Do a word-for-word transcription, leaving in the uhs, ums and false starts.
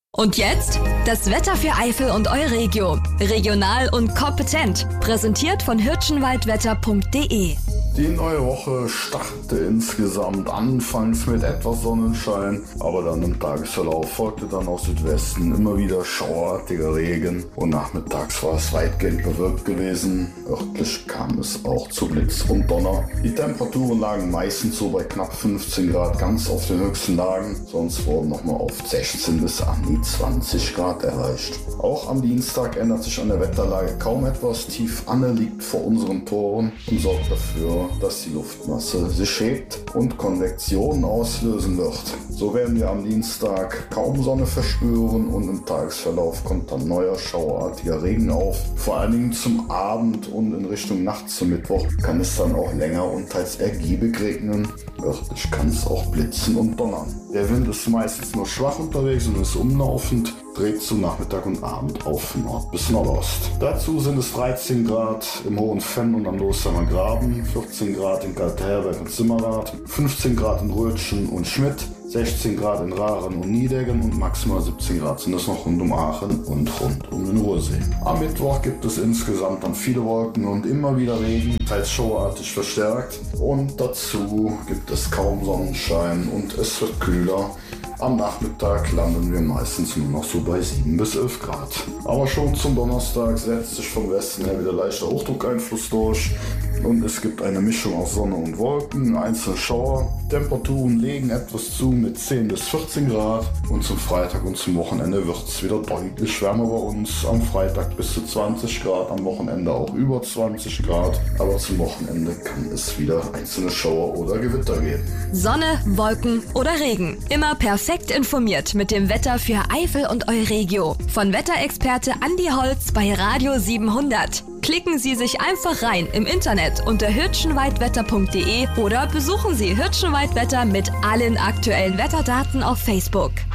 Und jetzt das Wetter für Eifel und Euregio. Regional und kompetent. Präsentiert von hirschenwaldwetter punkt de. Die neue Woche startete insgesamt anfangs mit etwas Sonnenschein, aber dann im Tagesverlauf folgte dann aus Südwesten immer wieder schauerartiger Regen und nachmittags war es weitgehend bewölkt gewesen. Örtlich kam es auch zu Blitz und Donner. Die Temperaturen lagen meistens so bei knapp fünfzehn Grad ganz auf den höchsten Lagen, sonst wurden nochmal auf sechzehn bis an die zwanzig Grad erreicht. Auch am Dienstag ändert sich an der Wetterlage kaum etwas. Tief Anne liegt vor unseren Toren und sorgt dafür, dass die Luftmasse sich hebt und Konvektion auslösen wird. So werden wir am Dienstag kaum Sonne verspüren und im Tagesverlauf kommt dann neuer schauerartiger Regen auf. Vor allen Dingen zum Abend und in Richtung Nacht zum Mittwoch kann es dann auch länger und teils ergiebig regnen. Örtlich kann es auch blitzen und donnern. Der Wind ist meistens nur schwach unterwegs und ist umlaufend, dreht zum Nachmittag und Abend auf Nord- bis Nordost. Dazu sind es dreizehn Grad im Hohen Fenn und am Losheimer Graben, vierzehn Grad in Kalteherberg und Simmerath, fünfzehn Grad in Rötschen und Schmidt, sechzehn Grad in Rahren und Niedeggen und maximal siebzehn Grad sind es noch rund um Aachen und rund um den Ruhrsee. Am Mittwoch gibt es insgesamt dann viele Wolken und immer wieder Regen, teils schauartig verstärkt, und dazu gibt es kaum Sonnenschein und es wird kühler. Am Nachmittag landen wir meistens nur noch so bei sieben bis elf Grad. Aber schon zum Donnerstag setzt sich vom Westen her wieder leichter Hochdruckeinfluss durch und es gibt eine Mischung aus Sonne und Wolken, einzelne Schauer. Temperaturen legen etwas zu mit zehn bis vierzehn Grad und zum Freitag und zum Wochenende wird es wieder deutlich wärmer bei uns. Am Freitag bis zu zwanzig Grad, am Wochenende auch über zwanzig Grad, aber zum Wochenende kann es wieder einzelne Schauer oder Gewitter geben. Sonne, Wolken oder Regen. Immer perfekt informiert mit dem Wetter für Eifel und Euregio. Von Wetterexperte Andi Holz bei Radio siebenhundert. Klicken Sie sich einfach rein im Internet unter hirschenwaldwetter punkt de oder besuchen Sie Hirschenwaldwetter mit allen aktuellen Wetterdaten auf Facebook.